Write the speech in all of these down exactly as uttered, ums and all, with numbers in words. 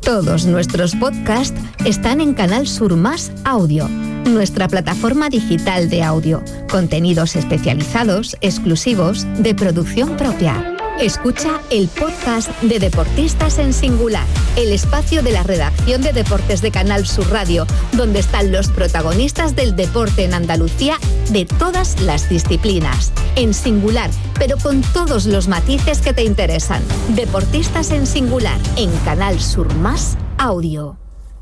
Todos nuestros podcasts están en Canal Sur Más Audio, nuestra plataforma digital de audio. Contenidos especializados, exclusivos, de producción propia. Escucha el podcast de Deportistas en Singular, el espacio de la redacción de deportes de Canal Sur Radio, donde están los protagonistas del deporte en Andalucía de todas las disciplinas. En singular, pero con todos los matices que te interesan. Deportistas en Singular, en Canal Sur Más Audio.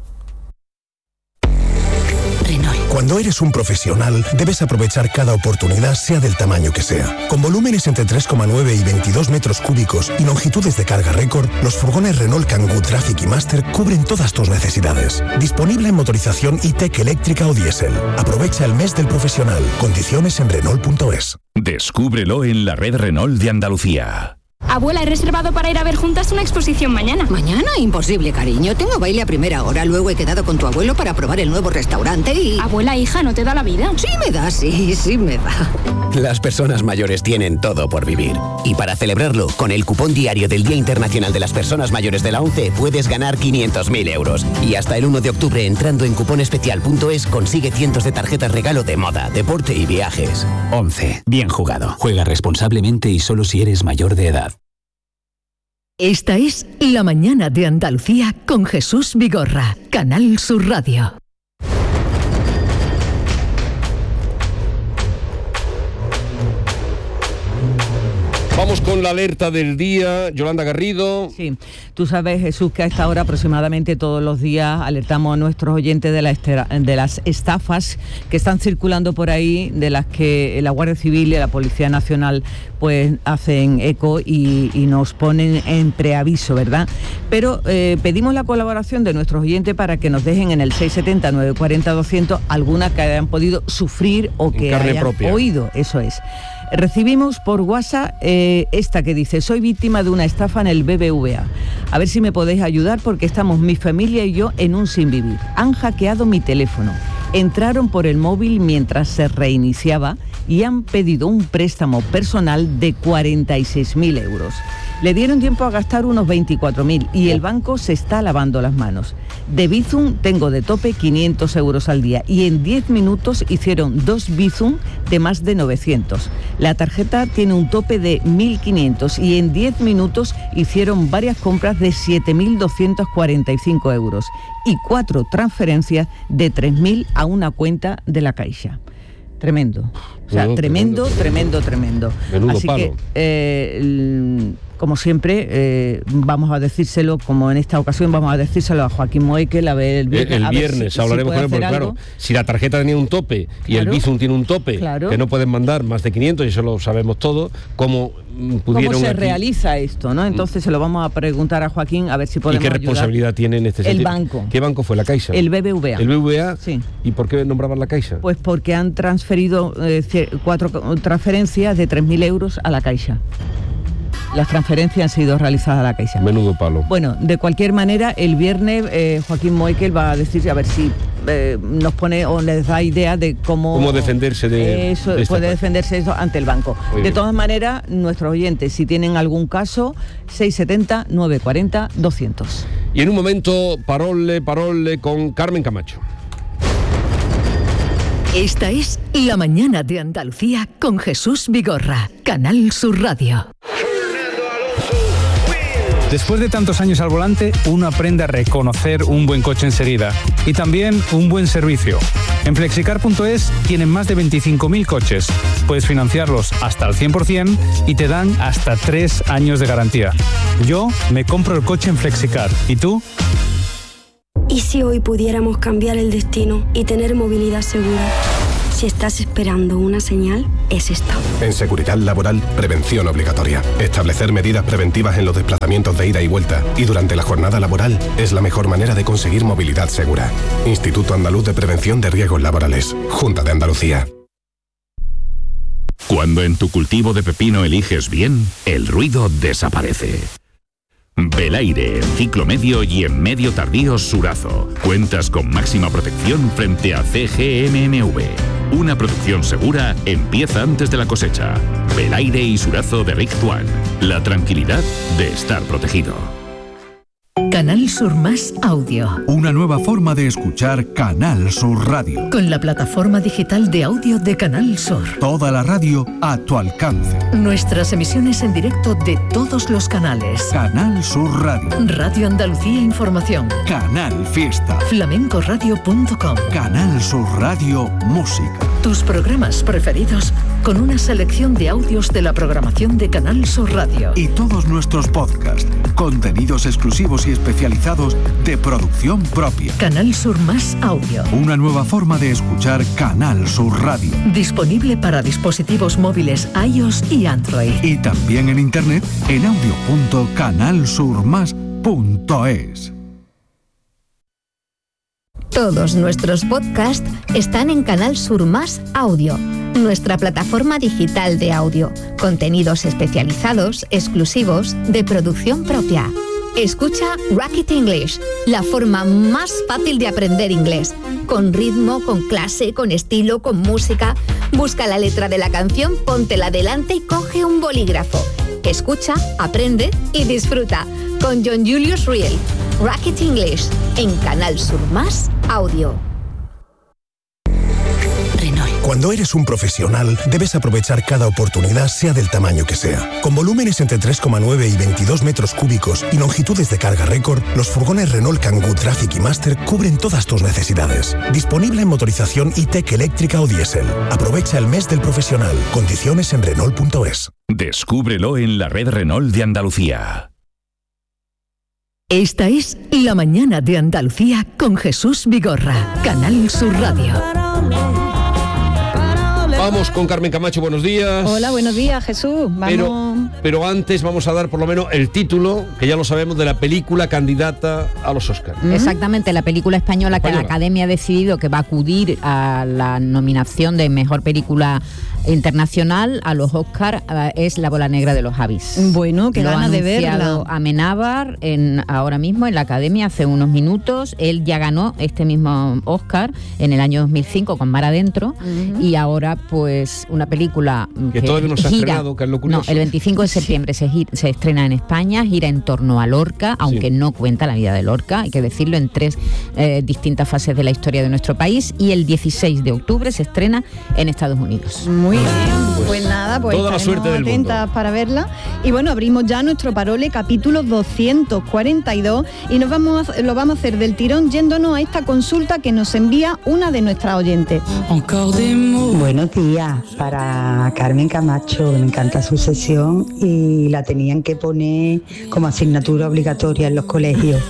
Cuando eres un profesional, debes aprovechar cada oportunidad, sea del tamaño que sea. Con volúmenes entre tres coma nueve y veintidós metros cúbicos y longitudes de carga récord, los furgones Renault Kangoo Traffic y Master cubren todas tus necesidades. Disponible en motorización E-Tech eléctrica o diésel. Aprovecha el mes del profesional. Condiciones en Renault punto es. Descúbrelo en la red Renault de Andalucía. Abuela, he reservado para ir a ver juntas una exposición mañana. ¿Mañana? Imposible, cariño. Tengo baile a primera hora, luego he quedado con tu abuelo para probar el nuevo restaurante y... Abuela, hija, ¿no te da la vida? Sí me da, sí, sí me da. Las personas mayores tienen todo por vivir. Y para celebrarlo, con el cupón diario del Día Internacional de las Personas Mayores de la ONCE, puedes ganar quinientos mil euros. Y hasta el uno de octubre, entrando en cuponespecial punto es, consigue cientos de tarjetas regalo de moda, deporte y viajes. ONCE. Bien jugado. Juega responsablemente y solo si eres mayor de edad. Esta es La Mañana de Andalucía con Jesús Vigorra, Canal Sur Radio. Vamos con la alerta del día. Yolanda Garrido. Sí, tú sabes, Jesús, que a esta hora aproximadamente todos los días alertamos a nuestros oyentes de, la estera, de las estafas que están circulando por ahí, de las que la Guardia Civil y la Policía Nacional pues hacen eco y, y nos ponen en preaviso, ¿verdad? Pero eh, pedimos la colaboración de nuestros oyentes para que nos dejen en el seis setenta, nueve cuarenta, doscientos alguna que hayan podido sufrir o que hayan propia. oído, eso es. Recibimos por WhatsApp eh, esta que dice: soy víctima de una estafa en el B B V A. A ver si me podéis ayudar porque estamos mi familia y yo en un sin vivir. Han hackeado mi teléfono, entraron por el móvil mientras se reiniciaba y han pedido un préstamo personal de cuarenta y seis mil euros. Le dieron tiempo a gastar unos veinticuatro mil y el banco se está lavando las manos. De Bizum tengo de tope quinientos euros al día y en diez minutos hicieron dos Bizum de más de novecientos. La tarjeta tiene un tope de mil quinientos y en diez minutos hicieron varias compras de siete mil doscientos cuarenta y cinco euros y cuatro transferencias de tres mil a una cuenta de la Caixa. Tremendo. O sea, no, tremendo, tremendo, tremendo. tremendo. Así palo. que, eh, como siempre, eh, vamos a decírselo, como en esta ocasión, vamos a decírselo a Joaquín Moekel, a ver el viernes. El, el viernes si, hablaremos si con él, porque claro, si la tarjeta tenía un tope y claro, el Bizum tiene un tope, claro, que no pueden mandar más de quinientos, y eso lo sabemos todos, ¿cómo pudieron ¿Cómo se aquí? realiza esto, no? Entonces se lo vamos a preguntar a Joaquín, a ver si podemos ¿Y qué responsabilidad tiene en este sentido? El banco. ¿Qué banco fue? ¿La Caixa? El B B V A. ¿El B B V A? Sí. ¿Y por qué nombraban la Caixa? Pues porque han transferido eh, cuatro transferencias de tres mil euros a la Caixa. Las transferencias han sido realizadas a la Caixa. Menudo palo. Bueno, de cualquier manera, el viernes eh, Joaquín Moekel va a decir, a ver si eh, nos pone o les da idea de cómo... Cómo defenderse de... Eso, de puede defenderse eso ante el banco. Muy de bien. Todas maneras, nuestros oyentes, si tienen algún caso, seis setenta, nueve cuarenta, doscientos. Y en un momento, parole, parole con Carmen Camacho. Esta es La Mañana de Andalucía con Jesús Vigorra, Canal Sur Radio. Después de tantos años al volante, uno aprende a reconocer un buen coche enseguida y también un buen servicio. En flexicar punto es tienen más de veinticinco mil coches. Puedes financiarlos hasta el cien por ciento y te dan hasta tres años de garantía. Yo me compro el coche en Flexicar. ¿Y tú? ¿Y si hoy pudiéramos cambiar el destino y tener movilidad segura? Si estás esperando una señal, es esta. En Seguridad Laboral, prevención obligatoria. Establecer medidas preventivas en los desplazamientos de ida y vuelta y durante la jornada laboral es la mejor manera de conseguir movilidad segura. Instituto Andaluz de Prevención de Riesgos Laborales. Junta de Andalucía. Cuando en tu cultivo de pepino eliges bien, el ruido desaparece. Belaire, en ciclo medio y en medio tardío Surazo. Cuentas con máxima protección frente a C G M M V. Una producción segura empieza antes de la cosecha. Belaire y Surazo de Richt One. La tranquilidad de estar protegido. Canal Sur Más Audio. Una nueva forma de escuchar Canal Sur Radio. Con la plataforma digital de audio de Canal Sur. Toda la radio a tu alcance. Nuestras emisiones en directo de todos los canales. Canal Sur Radio. Radio Andalucía Información. Canal Fiesta. flamencoradio punto com. Canal Sur Radio Música. Tus programas preferidos con una selección de audios de la programación de Canal Sur Radio. Y todos nuestros podcasts, contenidos exclusivos y especializados de producción propia. Canal Sur Más Audio. Una nueva forma de escuchar Canal Sur Radio. Disponible para dispositivos móviles iOS y Android. Y también en internet en audio punto canal sur más punto es. Todos nuestros podcasts están en Canal Sur Más Audio, nuestra plataforma digital de audio, contenidos especializados, exclusivos, de producción propia. Escucha Rocket English, la forma más fácil de aprender inglés, con ritmo, con clase, con estilo, con música. Busca la letra de la canción, póntela delante y coge un bolígrafo. Escucha, aprende y disfruta con John Julius Reel. Rocket English en Canal Sur Más Audio. Renault. Cuando eres un profesional, debes aprovechar cada oportunidad, sea del tamaño que sea. Con volúmenes entre tres coma nueve y veintidós metros cúbicos y longitudes de carga récord, los furgones Renault Kangoo Traffic y Master cubren todas tus necesidades. Disponible en motorización E-Tech eléctrica o diésel. Aprovecha el mes del profesional. Condiciones en Renault punto es. Descúbrelo en la red Renault de Andalucía. Esta es La Mañana de Andalucía con Jesús Vigorra, Canal Sur Radio. Vamos con Carmen Camacho, buenos días. Hola, buenos días, Jesús. Vamos... Pero, pero antes vamos a dar por lo menos el título, que ya lo sabemos, de la película candidata a los Oscars. ¿Mm? Exactamente, la película española, española que la Academia ha decidido que va a acudir a la nominación de Mejor Película Internacional a los Oscars, es La Bola Negra de los Javis. Bueno, qué ganas de verla. Amenábar en, ahora mismo en la Academia hace unos minutos. Él ya ganó este mismo Oscar en el año dos mil cinco con Mar Adentro, uh-huh. y ahora pues una película que, que todavía no se ha gira, estrenado, que es lo curioso. No, el veinticinco de septiembre sí. se, gira, se estrena en España, gira en torno a Lorca, aunque sí. no cuenta la vida de Lorca, hay que decirlo, en tres eh, distintas fases de la historia de nuestro país, y el dieciséis de octubre se estrena en Estados Unidos. Muy bien, pues, pues nada, pues toda la suerte del atentas mundo para verla. Y bueno, abrimos ya nuestro Parole capítulo doscientos cuarenta y dos y nos vamos a, lo vamos a hacer del tirón yéndonos a esta consulta que nos envía una de nuestras oyentes. Buenos días, para Carmen Camacho, me encanta su sesión y la tenían que poner como asignatura obligatoria en los colegios.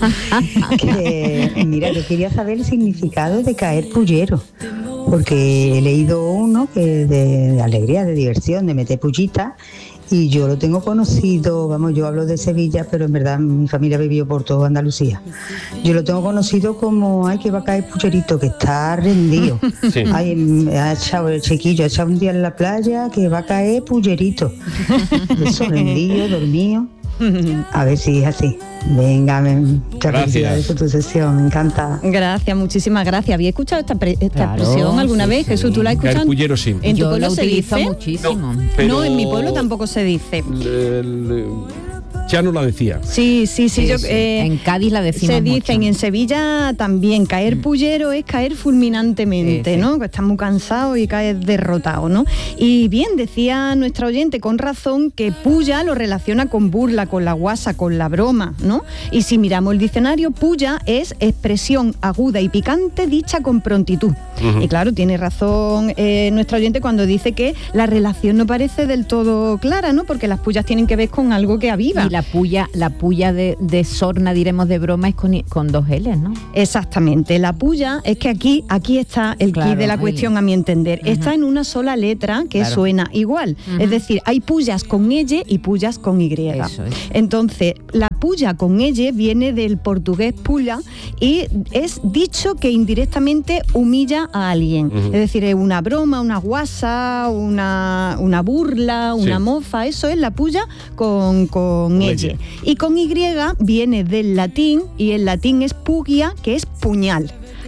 que, mira, yo quería saber el significado de caer pullero, porque he leído uno que de, de alegría, de diversión, de meter pullita, y yo lo tengo conocido, vamos, yo hablo de Sevilla, pero en verdad mi familia vivió por toda Andalucía. Yo lo tengo conocido como, ay, que va a caer pucherito, que está rendido. Sí. Ay, ha echado el chiquillo, ha echado un día en la playa, que va a caer pullerito. Eso, rendido, dormido. A ver si es así. Venga, muchas felicidades por tu sesión, me encanta. Gracias, muchísimas gracias. ¿Había escuchado esta, pre- esta claro, expresión alguna sí, vez? Sí. Jesús, ¿tú la has escuchado? El pullero, sí. ¿En tu Yo pueblo la se utilizo dice? muchísimo. No, pero... no, en mi pueblo tampoco se dice. El, ya no la decía. Sí, sí, sí. sí, yo, sí. Eh, en Cádiz la decimos se dicen, mucho. En Sevilla también, caer mm. pullero es caer fulminantemente, sí, sí. ¿no? Que estás muy cansado y caes derrotado, ¿no? Y bien, decía nuestra oyente con razón que pulla lo relaciona con burla, con la guasa, con la broma, ¿no? Y si miramos el diccionario, pulla es expresión aguda y picante dicha con prontitud. Uh-huh. Y claro, tiene razón eh, nuestra oyente cuando dice que la relación no parece del todo clara, ¿no? Porque las pullas tienen que ver con algo que aviva. Y la puya, la puya de, de sorna, diremos, de broma, es con, con dos L's, ¿no? Exactamente. La puya es que aquí, aquí está el claro, quid de la ahí. cuestión, a mi entender. Uh-huh. Está en una sola letra que claro. suena igual. Uh-huh. Es decir, hay pullas con elle y pullas con y. Eso es. Entonces, la puya con elle viene del portugués pulla y es dicho que indirectamente humilla a alguien. Uh-huh. Es decir, es una broma, una guasa, una, una burla, una sí. mofa. Eso es la puya con, con elle. Y con y viene del latín, y el latín es pugia, que es puñal.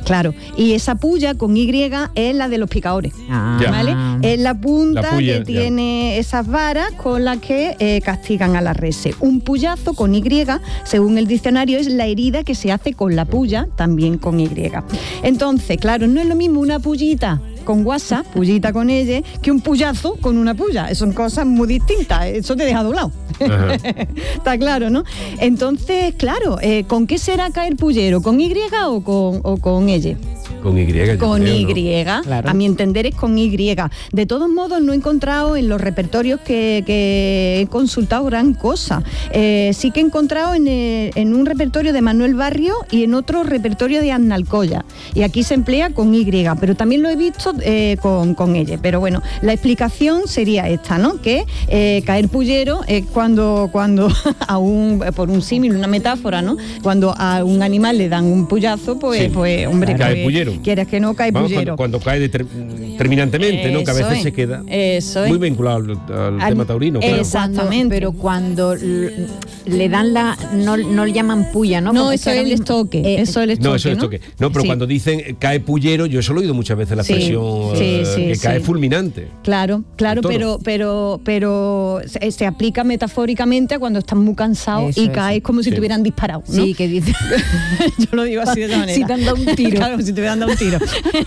Claro, y esa puya con Y es la de los picadores, ah. ¿vale? Es la punta la puya, que tiene ya. esas varas con las que eh, castigan a las reses. Un puyazo con Y, según el diccionario, es la herida que se hace con la puya, también con Y. Entonces, claro, no es lo mismo una pullita con guasa, pullita con ella, que un puyazo con una puya. Son cosas muy distintas, eso te deja doblado. Está claro, ¿no? Entonces, claro, eh, ¿con qué será caer pullero? ¿Con Y o con, o con ella? Con Y. Con creo, Y, ¿no? claro. A mi entender es con Y. De todos modos, no he encontrado en los repertorios que, que he consultado gran cosa. Eh, sí que he encontrado en, el, en un repertorio de Manuel Barrio y en otro repertorio de Annalcoya. Y aquí se emplea con Y, pero también lo he visto eh, con, con ella. Pero bueno, la explicación sería esta, ¿no? Que eh, caer pullero es cuando, cuando a un, por un símil, una metáfora, ¿no? Cuando a un animal le dan un puyazo, pues, sí. pues hombre, cae pues, pullero. Quieres que no, cae Vamos, pullero. Cuando, cuando cae deter, terminantemente, eso ¿no? Que a veces es, se queda eso muy es. vinculado al, al, al tema taurino. Pero Claro. Exactamente. Pero cuando le dan la... No, no le llaman puya, ¿no? No, Porque eso es el mismo, estoque. Eh, eso es el estoque, No, eso es ¿no? estoque. No, pero sí. cuando dicen cae pullero, yo eso lo he oído muchas veces la Sí, expresión sí, eh, sí, que sí. cae fulminante. Claro, claro, pero pero pero se, se aplica metafóricamente a cuando estás muy cansado Eso, y eso. caes como si Sí. te hubieran disparado, ¿no? Sí, que dice... Yo lo digo así de esa manera. Si te han dado un tiro. Claro, si te hubieran dado un tiro.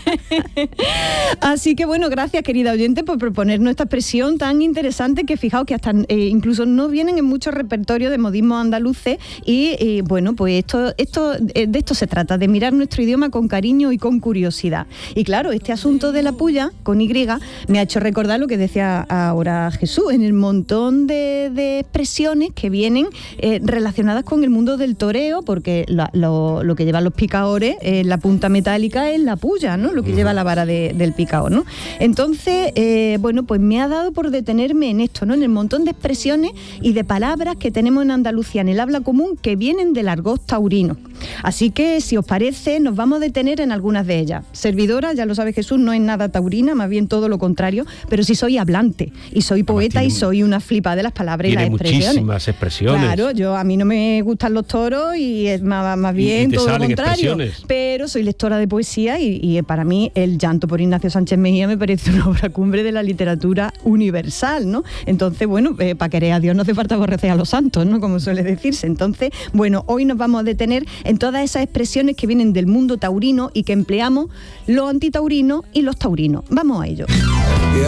Así que bueno, gracias querida oyente por proponernos esta expresión tan interesante que fijaos que hasta eh, incluso no vienen en muchos repertorios de modismos andaluces y, y bueno, pues esto, esto eh, de esto se trata, de mirar nuestro idioma con cariño y con curiosidad. Y claro, este asunto de la puya con Y me ha hecho recordar lo que decía ahora Jesús, en el montón de, de expresiones que vienen eh, relacionadas con el mundo del toreo, porque lo, lo, lo que llevan los picadores, eh, la punta metálica es la puya, ¿no? Lo que lleva la vara de, del picador, ¿no? Entonces, eh, bueno, pues me ha dado por detenerme en esto, ¿no? En el montón de expresiones y de palabras que tenemos en Andalucía, en el habla común, que vienen del argot taurino. Así que, si os parece, nos vamos a detener en algunas de ellas. Servidora, ya lo sabe Jesús, no es nada taurina, más bien todo lo contrario, pero sí soy hablante y soy poeta tiene, y soy una flipa de las palabras y las expresiones. Tiene muchísimas expresiones. Claro, yo a mí no me gustan los toros y es más, más bien y, y todo lo contrario. Pero soy lectora de poesía y, y para mí el llanto por Ignacio Sánchez Mejía me parece una obra cumbre de la literatura universal, ¿no? Entonces, bueno, eh, para querer a Dios no hace falta aborrecer a los santos, ¿no? Como suele decirse. Entonces, bueno, hoy nos vamos a detener en todas esas expresiones que vienen del mundo taurino y que empleamos los antitaurinos y los taurinos. Vamos a ello.